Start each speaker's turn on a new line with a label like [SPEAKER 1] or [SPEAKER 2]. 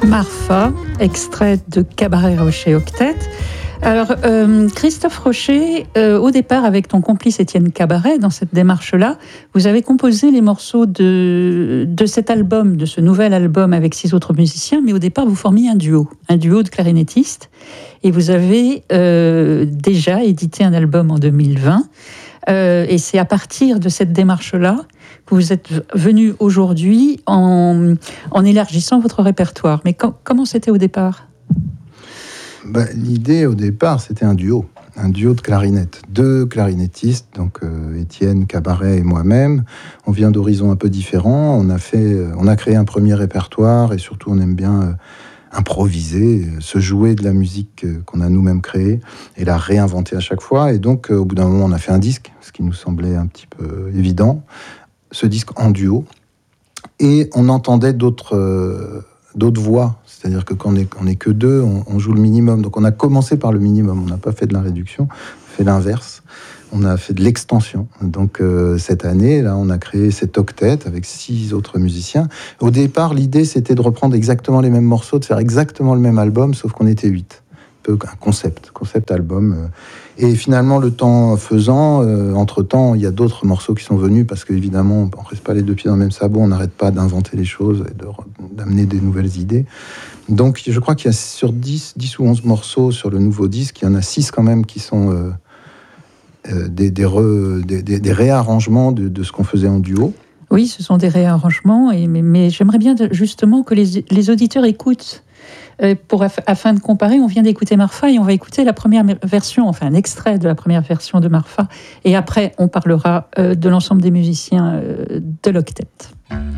[SPEAKER 1] Marfa, extrait de Cabaret Rocher Octet. Alors, Christophe Rocher, au départ, avec ton complice Étienne Cabaret, dans cette démarche-là, vous avez composé les morceaux de cet album, de ce nouvel album avec 6 autres musiciens, mais au départ, vous formiez un duo de clarinettistes, et vous avez déjà édité un album en 2020, et c'est à partir de cette démarche-là que vous êtes venu aujourd'hui en élargissant votre répertoire. Mais comment c'était au départ ?
[SPEAKER 2] L'idée au départ, c'était un duo de clarinettes. 2 clarinettistes, donc Étienne Cabaret et moi-même. On vient d'horizons un peu différents. On a créé un premier répertoire et surtout on aime bien improviser, se jouer de la musique qu'on a nous-mêmes créée et la réinventer à chaque fois. Et donc au bout d'un moment, on a fait un disque, ce qui nous semblait un petit peu évident. Ce disque en duo. Et on entendait d'autres voix. C'est-à-dire que quand on est que 2, on joue le minimum. Donc on a commencé par le minimum. On n'a pas fait de la réduction, on a fait l'inverse. On a fait de l'extension. Donc cette année, là, on a créé cet octet avec 6 autres musiciens. Au départ, l'idée, c'était de reprendre exactement les mêmes morceaux, de faire exactement le même album, sauf qu'on était 8. Un concept album. Et finalement, le temps faisant, entre-temps, il y a d'autres morceaux qui sont venus, parce qu'évidemment, on ne reste pas les 2 pieds dans le même sabot, on n'arrête pas d'inventer les choses et d'amener des nouvelles idées. Donc, je crois qu'il y a sur 10 ou 11 morceaux sur le nouveau disque, il y en a 6 quand même qui sont des réarrangements de ce qu'on faisait en duo.
[SPEAKER 1] Oui, ce sont des réarrangements, mais j'aimerais bien justement que les auditeurs écoutent. Afin de comparer, on vient d'écouter Marfa et on va écouter la première version, enfin un extrait de la première version de Marfa. Et après, on parlera de l'ensemble des musiciens de l'octet.